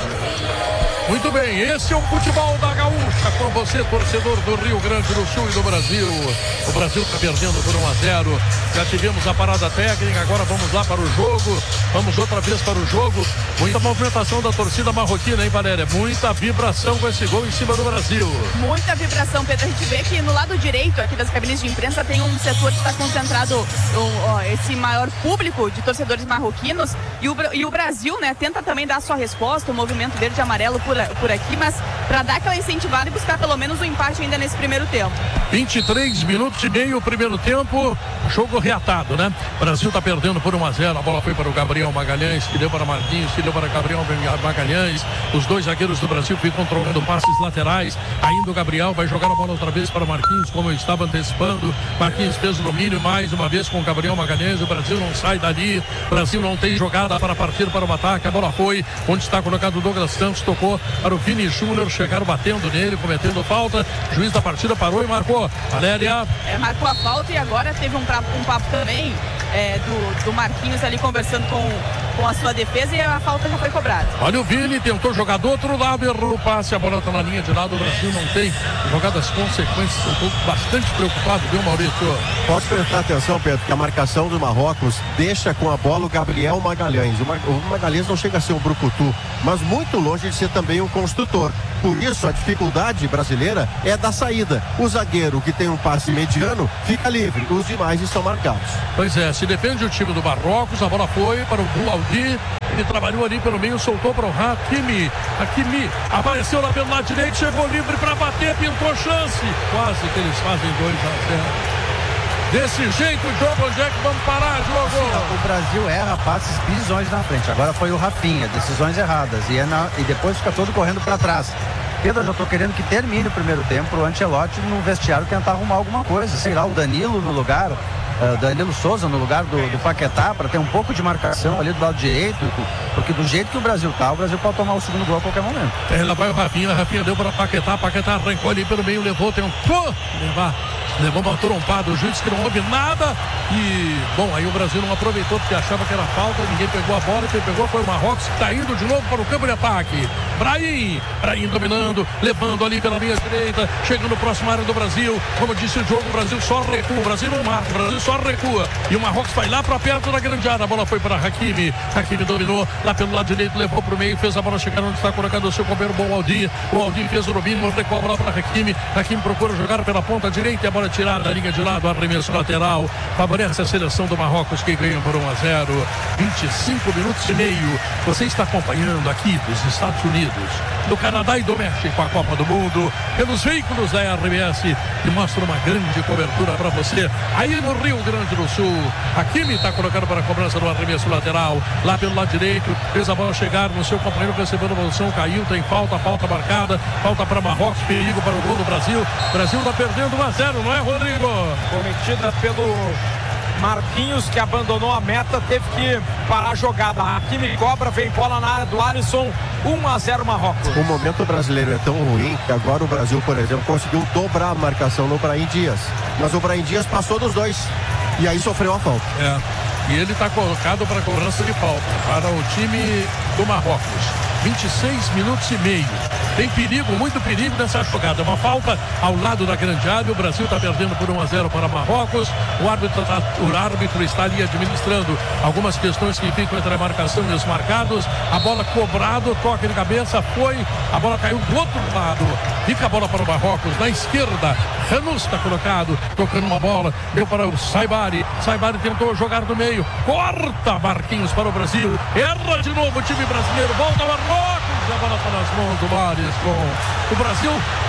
Muito bem, esse é o futebol da Gaúcha, com você, torcedor do Rio Grande do Sul e do Brasil. O Brasil está perdendo por um a zero. Já tivemos a parada técnica, agora vamos lá para o jogo. Vamos outra vez para o jogo. Muita movimentação da torcida marroquina, hein, Valéria? Muita vibração com esse gol em cima do Brasil. Muita vibração, Pedro. A gente vê que no lado direito aqui das cabines de imprensa tem um setor que está concentrado um, ó, esse maior público de torcedores marroquinos. E o, e o Brasil, né, tenta também dar a sua resposta, o movimento verde e amarelo por por aqui, mas para dar aquela incentivada e buscar pelo menos um empate ainda nesse primeiro tempo. vinte e três minutos e meio, primeiro tempo, jogo reatado, né? O Brasil tá perdendo por um a zero, a bola foi para o Gabriel Magalhães, que deu para Marquinhos, que deu para Gabriel Magalhães, os dois zagueiros do Brasil ficam trocando passes laterais, ainda o Gabriel vai jogar a bola outra vez para Marquinhos, como eu estava antecipando. Marquinhos fez o domínio mais uma vez com o Gabriel Magalhães, o Brasil não sai dali, o Brasil não tem jogada para partir para o ataque, a bola foi onde está colocado o Douglas Santos, tocou para o Vini Júnior, chegaram batendo nele, cometendo falta, o juiz da partida parou e marcou. Valéria. É, marcou a falta e agora teve um papo, um papo também é, do, do Marquinhos ali conversando com, com a sua defesa e a falta já foi cobrada. Olha o Vini, tentou jogar do outro lado, errou o passe, a bola está na linha de lado, o Brasil não tem jogadas consequências, eu estou bastante preocupado, viu, Maurício? Pode prestar atenção, Pedro, que a marcação do Marrocos deixa com a bola o Gabriel Magalhães. O, Mar... o Magalhães não chega a ser um brucutu, mas muito longe de ser também um construtor. Por isso, a dificuldade brasileira é da saída. O zagueiro que tem um passe mediano fica livre, os demais estão marcados. Pois é, se defende o time do Marrocos, a bola foi para o Boualdi, ele trabalhou ali pelo meio, soltou para o Hakimi. Hakimi apareceu lá pelo lado direito, chegou livre para bater, pintou chance. Quase que eles fazem dois a zero. Desse jeito o jogo, onde é que vamos parar, jogo? Sim, o Brasil erra passes pisões na frente. Agora foi o Rafinha, decisões erradas. E, é na, e depois fica todo correndo para trás. Pedro, eu já tô querendo que termine o primeiro tempo, o Ancelotti no vestiário tentar arrumar alguma coisa. Sei lá, o Danilo no lugar, uh, Danilo Souza no lugar do, do Paquetá, para ter um pouco de marcação ali do lado direito. Porque do jeito que o Brasil tá, o Brasil pode tomar o segundo gol a qualquer momento. É, lá vai o Rafinha, Rafinha deu para Paquetá, Paquetá arrancou ali pelo meio, levou, tentou levar. Levou uma trompada, o juiz que não houve nada e, bom, aí o Brasil não aproveitou porque achava que era falta, ninguém pegou a bola, quem pegou foi o Marrocos, que está indo de novo para o campo de ataque. Brahim, Brahim dominando, levando ali pela linha direita, chegando próximo à área do Brasil, como disse o jogo, o Brasil só recua, o Brasil não marca, o Brasil só recua e o Marrocos vai lá para perto da grande área, a bola foi para Hakimi, Hakimi dominou lá pelo lado direito, levou para o meio, fez a bola chegar onde está colocado o seu companheiro Boualdi, Boualdi fez o domínio, recua a bola para Hakimi, Hakimi procura jogar pela ponta direita e a bola tirada da linha de lado, arremesso lateral, favorece a seleção do Marrocos que ganha por um a zero, vinte e cinco minutos e meio. Você está acompanhando aqui dos Estados Unidos, do Canadá e do México a Copa do Mundo, pelos veículos da R B S que mostra uma grande cobertura para você aí no Rio Grande do Sul. Hakimi está colocando para a cobrança do arremesso lateral, lá pelo lado direito, fez a bola chegar no seu companheiro, recebendo a posição, caiu, tem falta, falta marcada, falta para Marrocos, perigo para o gol do Brasil. O Brasil está perdendo um a zero, não é, Rodrigo? Cometida pelo Marquinhos, que abandonou a meta, teve que parar a jogada. Hakimi cobra, vem bola na área do Alisson, um a zero Marrocos. O momento brasileiro é tão ruim que agora o Brasil, por exemplo, conseguiu dobrar a marcação no Brahim Dias, mas o Brahim Dias passou dos dois e aí sofreu a falta. É, e ele está colocado para cobrança de falta para o time do Marrocos. vinte e seis minutos e meio. Tem perigo, muito perigo nessa jogada. Uma falta ao lado da grande área. O Brasil está perdendo por um a zero para Marrocos. O árbitro, tá, o árbitro está ali administrando algumas questões que ficam entre a marcação e os marcados. A bola cobrado, toque de cabeça, foi. A bola caiu do outro lado. Fica a bola para o Marrocos. Na esquerda, Ranus está colocado, tocando uma bola. Deu para o Saibari. Saibari tentou jogar do meio. Corta Marquinhos para o Brasil. Erra de novo o time brasileiro. Volta ao Marrocos. A bola está nas mãos do Mares. O Brasil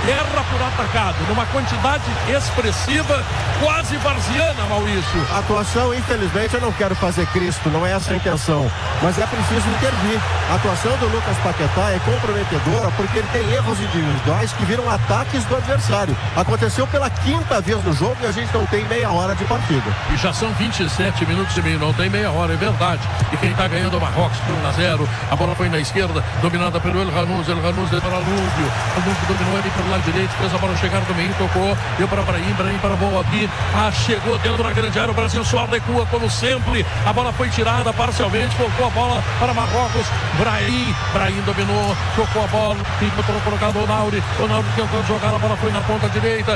erra por atacado, numa quantidade expressiva, quase varziana, Maurício. A atuação, infelizmente, eu não quero fazer Cristo, não é essa a intenção, mas é preciso intervir. A atuação do Lucas Paquetá é comprometedora porque ele tem erros individuais que viram ataques do adversário. Aconteceu pela quinta vez no jogo e a gente não tem meia hora de partida. E já são vinte e sete minutos e meio, não tem meia hora, é verdade. E quem está ganhando é o Marrocos por um a zero. A bola foi na esquerda, dominada pelo El Ranuz. El Ranuz deu para Lúbio. O Lúbio dominou ele pelo lado direito, fez a bola chegar do meio, tocou, deu para Brahim, Brahim para boa aqui. Ah, chegou dentro da grande área, o Brasil só recua como sempre. A bola foi tirada parcialmente, voltou a bola para Marrocos. Brahim, Brahim dominou, tocou a bola, tentou colocar o Nauri. O Nauri tentou jogar, a bola foi na ponta direita.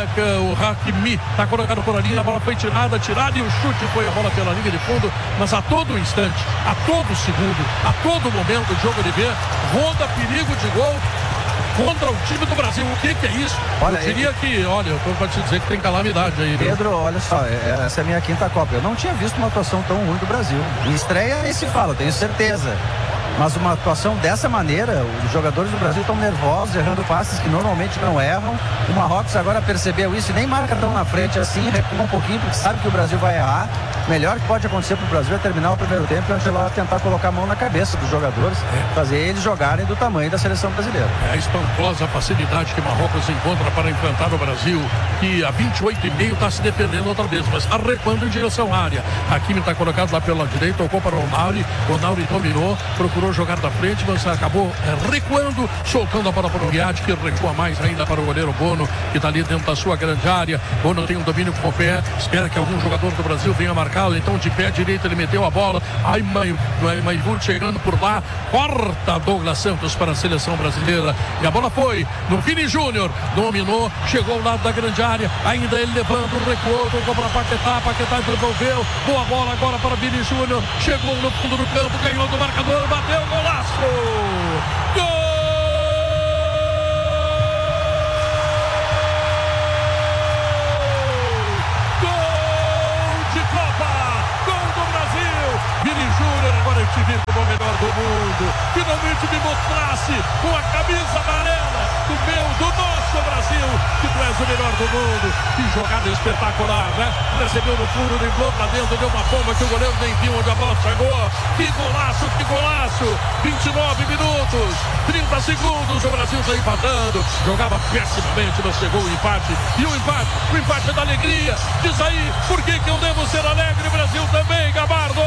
O Hakimi está colocado por ali, a bola foi tirada, tirada e o chute foi a bola pela linha de fundo. Mas a todo instante, a todo segundo, a todo momento o jogo de ver, ronda perigo de gol contra o time do Brasil. O que que é isso? Olha, eu diria que, olha, eu tô pra te dizer que tem calamidade aí. Pedro, olha só, essa é a minha quinta Copa. Eu não tinha visto uma atuação tão ruim do Brasil. Em estreia nem se fala, tenho certeza. Mas uma atuação dessa maneira, os jogadores do Brasil estão nervosos, errando passes que normalmente não erram. O Marrocos agora percebeu isso e nem marca tão na frente assim, recua um pouquinho, porque sabe que o Brasil vai errar. O melhor que pode acontecer para o Brasil é terminar o primeiro tempo e o Ancelotti tentar colocar a mão na cabeça dos jogadores, é. fazer eles jogarem do tamanho da seleção brasileira. É a espantosa facilidade que Marrocos encontra para enfrentar o Brasil, que a vinte e oito e meio está se defendendo outra vez, mas está recuando em direção à área. Hakimi está colocado lá pela direita, tocou para o Nauri, o Nauri dominou, procurou jogar da frente, mas acabou é, recuando, soltando a bola para o Riad, que recua mais ainda para o goleiro Bono, que está ali dentro da sua grande área. Bono tem um domínio com o pé, espera que algum jogador do Brasil venha marcá-lo, então de pé direito ele meteu a bola. Ai, Maivur chegando por lá, corta Douglas Santos para a seleção brasileira, e a bola foi no Vini Júnior, dominou, chegou ao lado da grande área, ainda ele levando, recuou, tocou para Paquetá, Paquetá devolveu, boa bola agora para Vini Júnior, chegou no fundo do campo, ganhou do marcador, bateu, golaço! Gol! Gol de Copa! Gol do Brasil! Vini Júnior, agora eu te vi como o melhor do mundo. Finalmente me mostrasse com a camisa amarela do meu, do nosso Brasil, que tu és o melhor do mundo. Que jogada espetacular, né? Recebeu no furo, driblou pra dentro, deu uma bomba que o goleiro nem viu onde a bola chegou. Que golaço, que golaço! vinte e nove minutos, trinta segundos, o Brasil está empatando. Jogava pessimamente, mas chegou o empate. E o empate, o empate é da alegria. Diz aí, por que que eu devo ser alegre? O Brasil também, Gabardo!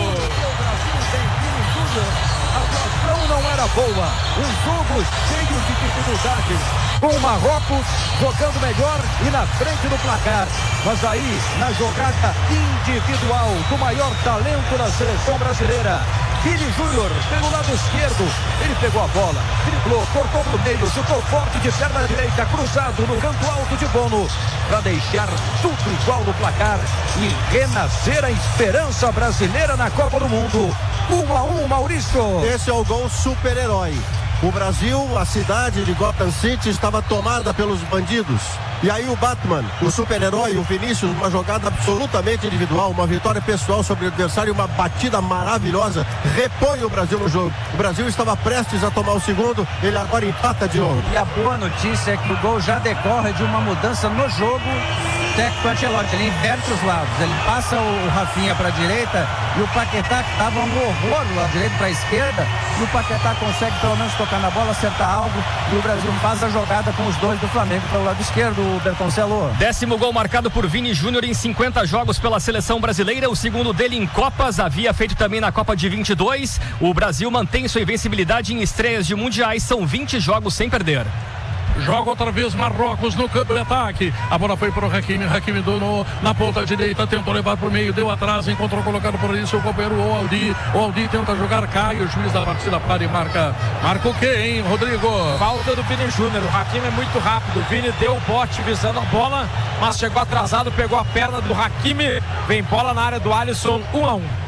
O Brasil tem Vini Júnior. A atuação não era boa. Um jogo cheio de dificuldades. Com o Marrocos jogando melhor e na frente do placar. Mas aí, na jogada individual do maior talento da seleção brasileira, Vini Júnior, pelo lado esquerdo, ele pegou a bola, driblou, cortou pro meio, chutou forte de perna direita, cruzado no canto alto de Bono, para deixar tudo igual no placar e renascer a esperança brasileira na Copa do Mundo. Um a um, Maurício. Esse é o gol super-herói. O Brasil, a cidade de Gotham City, estava tomada pelos bandidos. E aí o Batman, o super-herói, o Vinícius, uma jogada absolutamente individual, uma vitória pessoal sobre o adversário, uma batida maravilhosa, repõe o Brasil no jogo. O Brasil estava prestes a tomar o segundo, ele agora empata de novo. E a boa notícia é que o gol já decorre de uma mudança no jogo. O técnico Ancelotti, ele inverte os lados, ele passa o Rafinha para a direita e o Paquetá, que estava um horror lá direito para a esquerda, e o Paquetá consegue pelo menos tocar na bola, acertar algo, e o Brasil faz a jogada com os dois do Flamengo para o lado esquerdo, Bertoncello. Décimo gol marcado por Vini Júnior em cinquenta jogos pela seleção brasileira, o segundo dele em Copas, havia feito também na Copa de vinte e dois. O Brasil mantém sua invencibilidade em estreias de mundiais, são vinte jogos sem perder. Joga outra vez Marrocos no campo de ataque. A bola foi para o Hakimi. Hakimi donou na ponta direita. Tentou levar para o meio. Deu atrás. Encontrou colocado por ali seu companheiro o Aldi. O Aldi tenta jogar. Cai. O juiz da partida para e marca. Marca o quê, hein, Rodrigo? Falta do Vini Júnior. O Hakimi é muito rápido. O Vini deu o bote visando a bola, mas chegou atrasado. Pegou a perna do Hakimi. Vem bola na área do Alisson. Um a um.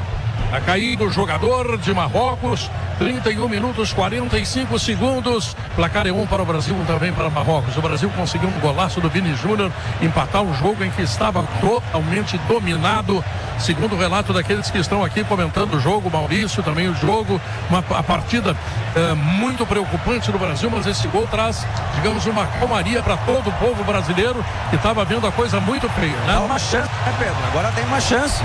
A caída do jogador de Marrocos. trinta e um minutos, quarenta e cinco segundos. Placar é um para o Brasil, um também para Marrocos. O Brasil conseguiu um golaço do Vini Júnior, empatar um jogo em que estava totalmente dominado. Segundo o relato daqueles que estão aqui comentando o jogo, Maurício também o jogo, uma a partida é, muito preocupante do Brasil, mas esse gol traz, digamos, uma calmaria para todo o povo brasileiro que estava vendo a coisa muito feia, né? Dá uma chance, né, Pedro? Agora tem uma chance.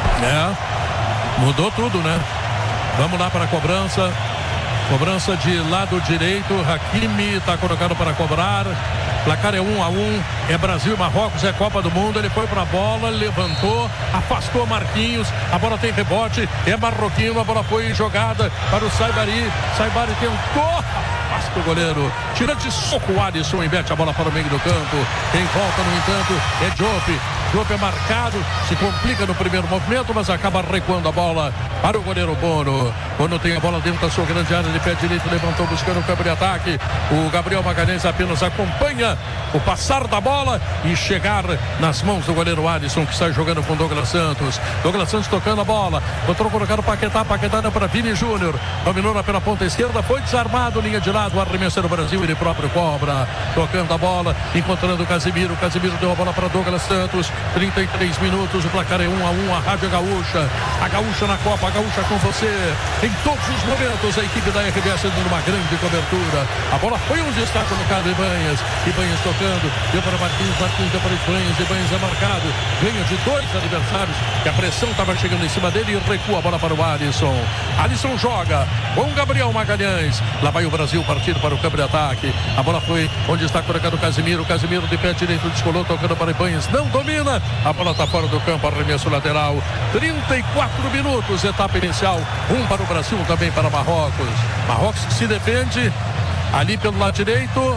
É, mudou tudo, né? Vamos lá para a cobrança. Cobrança de lado direito. Hakimi está colocado para cobrar. Placar é um a um. É Brasil e Marrocos, é Copa do Mundo. Ele foi para a bola, levantou, afastou Marquinhos. A bola tem rebote. É marroquino. A bola foi jogada para o Saibari. Saibari tentou. Afasta o goleiro. Tira de soco o Alisson e mete a bola para o meio do campo. Quem volta, no entanto, é Diop. Diop é marcado. Se complica no primeiro movimento, mas acaba recuando a bola para o goleiro Bono. Bono tem a bola dentro da sua grande área de pé direito. Levantou buscando o campo de ataque. O Gabriel Magalhães apenas acompanha o passar da bola e chegar nas mãos do goleiro Alisson, que sai jogando com Douglas Santos. Douglas Santos tocando a bola. Botou colocar o Paquetá. Paquetá para Vini Júnior. Dominou pela ponta esquerda. Foi desarmado. Linha de lado. O arremesso do Brasil. Ele próprio cobra. Tocando a bola. Encontrando o Casimiro. O Casimiro deu a bola para Douglas Santos. trinta e três minutos. O placar é um a um. A Rádio Gaúcha. A Gaúcha na Copa. A Gaúcha com você. Em todos os momentos. A equipe da R B S dando uma grande cobertura. A bola foi um destaque no caso de Ibanhas. Ibanhas tocando. Deu para Marquinhos. Marquinhos deu para Ibanhas. Ibanhas é marcado. Ganha de dois adversários. Que a pressão estava chegando em cima dele e recua a bola para o Alisson. Alisson joga com Gabriel Magalhães. Lá vai o Brasil partir para o campo de ataque. A bola foi onde está colocado o Casimiro. O Casimiro de pé direito descolou, tocando para Ibanhas. Não domina. A bola está fora do campo. Arremesso lateral. trinta e quatro minutos. Etapa inicial. Um para o Brasil, um também para Marrocos. Marrocos que se defende ali pelo lado direito.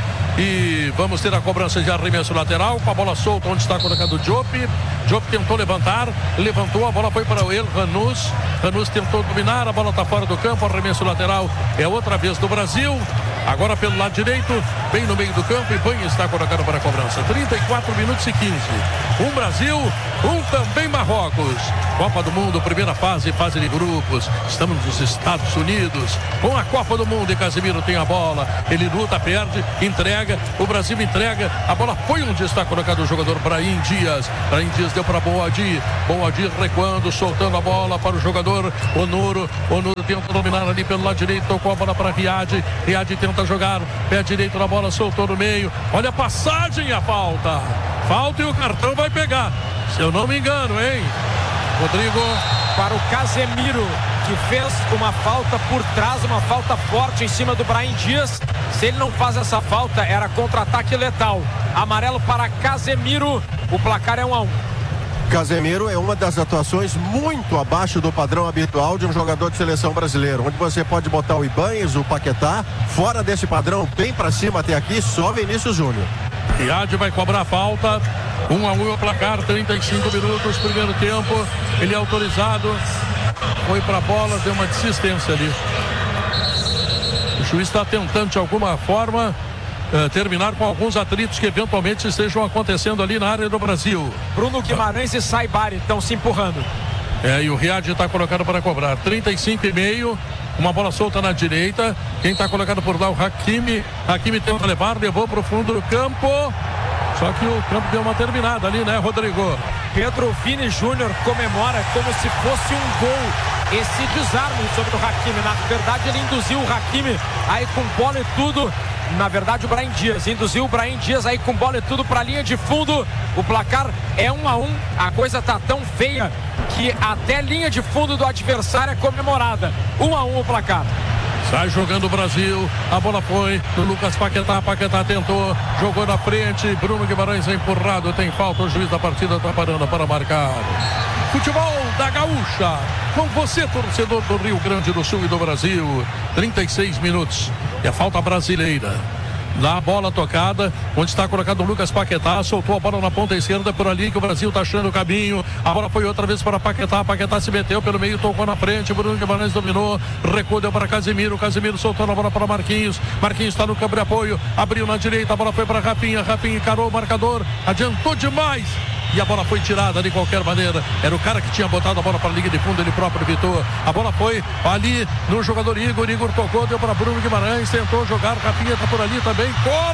E vamos ter a cobrança de arremesso lateral com a bola solta onde está colocado o Diop. Diop tentou levantar, levantou, a bola foi para o El Ranus. Ranus tentou dominar, a bola está fora do campo, arremesso lateral é outra vez do Brasil. Agora pelo lado direito, bem no meio do campo, e Banha está colocado para a cobrança. trinta e quatro minutos e quinze. Um Brasil, um também Marrocos. Copa do Mundo, primeira fase, fase de grupos. Estamos nos Estados Unidos com a Copa do Mundo e Casimiro tem a bola. Ele luta, perde, entrega. O Brasil entrega. A bola foi onde está colocado o jogador Brahim Dias. Brahim Dias deu para Boadi. Boadi recuando, soltando a bola para o jogador Onuro. Onuro tenta dominar ali pelo lado direito. Tocou a bola para Riad. Riad tenta jogar. Pé direito na bola, soltou no meio. Olha a passagem e a falta. Falta e o cartão vai pegar. Se eu não me engano, hein? Rodrigo. Para o Casemiro, que fez uma falta por trás, uma falta forte em cima do Brahim Dias. Se ele não faz essa falta, era contra-ataque letal. Amarelo para Casemiro. O placar é um a um. Casemiro é uma das atuações muito abaixo do padrão habitual de um jogador de seleção brasileiro, onde você pode botar o Ibanhas, o Paquetá, fora desse padrão, bem para cima até aqui, só Vinícius Júnior. Riad vai cobrar a falta. Um a um é o placar, trinta e cinco minutos, primeiro tempo. Ele é autorizado. Foi para a bola, deu uma desistência ali. O juiz está tentando de alguma forma uh, terminar com alguns atritos que eventualmente estejam acontecendo ali na área do Brasil. Bruno Guimarães e Saibari estão se empurrando. É, e o Riad está colocado para cobrar. trinta e cinco e meio. Uma bola solta na direita. Quem está colocado por lá? O Hakimi. Hakimi tenta levar, levou para o fundo do campo. Só que o campo deu uma terminada ali, né, Rodrigo? Pedro Vini Júnior comemora como se fosse um gol esse desarme sobre o Hakimi. Na verdade, ele induziu o Hakimi aí com bola e tudo. Na verdade, o Brahim Dias induziu o Brahim Dias aí com bola e tudo para a linha de fundo. O placar é um a um. A coisa tá tão feia que até linha de fundo do adversário é comemorada. Um a um o placar. Sai jogando o Brasil, a bola foi do Lucas Paquetá, Paquetá tentou, jogou na frente, Bruno Guimarães é empurrado, tem falta, o juiz da partida está parando para marcar. Futebol da Gaúcha, com você, torcedor do Rio Grande do Sul e do Brasil, trinta e seis minutos, e a falta brasileira. Lá a bola tocada, onde está colocado o Lucas Paquetá, soltou a bola na ponta esquerda, por ali que o Brasil está achando o caminho. A bola foi outra vez para Paquetá, Paquetá se meteu pelo meio, tocou na frente, Bruno Guimarães dominou, recuou, deu para Casimiro, Casimiro soltou a bola para Marquinhos, Marquinhos está no campo de apoio, abriu na direita, a bola foi para Rafinha, Rafinha encarou o marcador, adiantou demais. e a bola foi tirada de qualquer maneira. Era o cara que tinha botado a bola para a linha de fundo, ele próprio evitou. A bola foi ali no jogador Igor. Igor tocou, deu para Bruno Guimarães, tentou jogar. Rafinha tá por ali também.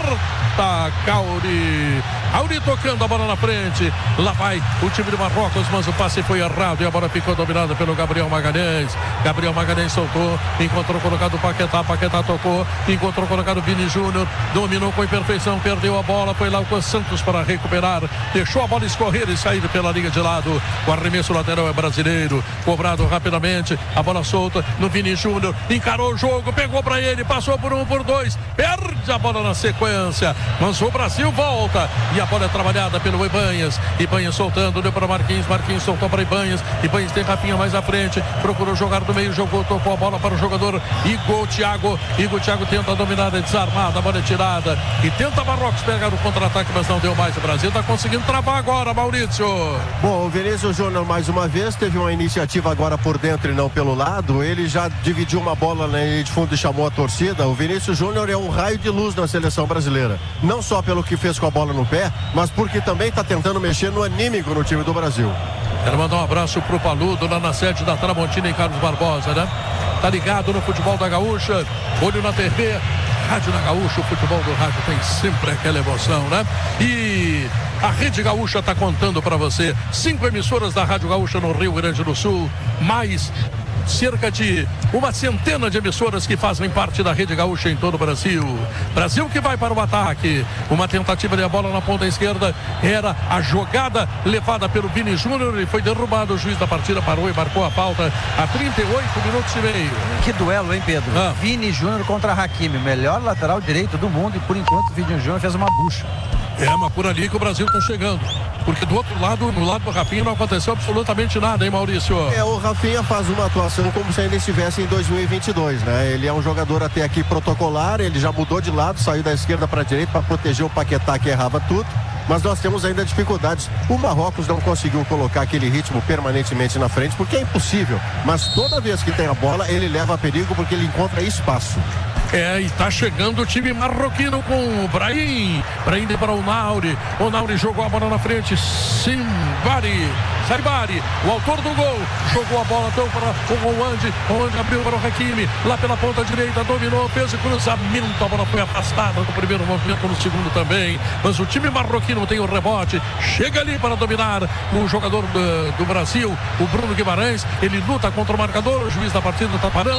Corta Cauri. Cauri tocando a bola na frente. Lá vai o time de Marrocos, mas o passe foi errado e a bola ficou dominada pelo Gabriel Magalhães. Gabriel Magalhães soltou, encontrou colocado o Paquetá. Paquetá tocou, encontrou colocado o Vini Júnior. Dominou com imperfeição, perdeu a bola. Foi lá o Santos para recuperar. Deixou a bola escorrer e sair pela linha de lado. O arremesso lateral é brasileiro. Cobrado rapidamente. A bola solta no Vini Júnior. Encarou o jogo, pegou para ele, passou por um, por dois. Perde a bola na sequência. Mas o Brasil volta. E a bola é trabalhada pelo Ibanhas. Ibanhas soltando, deu para Marquinhos. Marquinhos soltou para Ibanhas. Ibanhas tem Rafinha mais à frente. Procurou jogar do meio, jogou, tocou a bola para o jogador Igor Thiago. Igor Thiago tenta dominar, é desarmada, a bola é tirada. E tenta Marrocos pegar o contra-ataque, mas não deu mais. O Brasil está conseguindo travar agora, Maurício. Bom, o Vinícius Júnior mais uma vez teve uma iniciativa agora por dentro e não pelo lado. Ele já dividiu uma bola na linha de fundo e chamou a torcida. O Vinícius Júnior é um raio de luz na seleção brasileira. Não só pelo que fez com a bola no pé, mas porque também está tentando mexer no anímico no time do Brasil. Quero mandar um abraço pro Paludo lá na sede da Tramontina em Carlos Barbosa, né? Tá ligado no futebol da Gaúcha, olho na T V, rádio da Gaúcha, o futebol do rádio tem sempre aquela emoção, né? E a Rede Gaúcha tá contando para você, cinco emissoras da Rádio Gaúcha no Rio Grande do Sul, mais cerca de uma centena de emissoras que fazem parte da Rede Gaúcha em todo o Brasil. Brasil que vai para o ataque. Uma tentativa de a bola na ponta esquerda. Era a jogada levada pelo Vini Júnior. Ele foi derrubado. O juiz da partida parou e marcou a falta a trinta e oito minutos e meio. Que duelo, hein, Pedro? Ah. Vini Júnior contra Hakimi. Melhor lateral direito do mundo. E por enquanto o Vini Júnior fez uma bucha. É, mas por ali que o Brasil está chegando. Porque do outro lado, no lado do Rafinha, não aconteceu absolutamente nada, hein, Maurício? É, o Rafinha faz uma atuação como se ainda estivesse em dois mil e vinte e dois, né? Ele é um jogador até aqui protocolar, ele já mudou de lado, saiu da esquerda para a direita para proteger o Paquetá, que errava tudo. Mas nós temos ainda dificuldades. O Marrocos não conseguiu colocar aquele ritmo permanentemente na frente, porque é impossível. Mas toda vez que tem a bola, ele leva a perigo porque ele encontra espaço. É, e tá chegando o time marroquino com o Brahim. Brahim para o Nauri. O Nauri jogou a bola na frente. Simbari. Saibari, o autor do gol, jogou a bola então para o Oande. O Oande abriu para o Hakimi. Lá pela ponta direita, dominou, fez o cruzamento. A bola foi afastada no primeiro movimento, no segundo também. Mas o time marroquino tem o rebote. Chega ali para dominar o jogador do, do Brasil, o Bruno Guimarães. Ele luta contra o marcador. O juiz da partida está parando.